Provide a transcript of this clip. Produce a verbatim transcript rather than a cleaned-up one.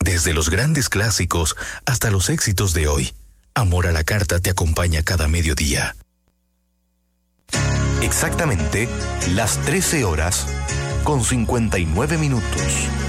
Desde los grandes clásicos hasta los éxitos de hoy, Amor a la Carta te acompaña cada mediodía. Exactamente las trece horas con cincuenta y nueve minutos.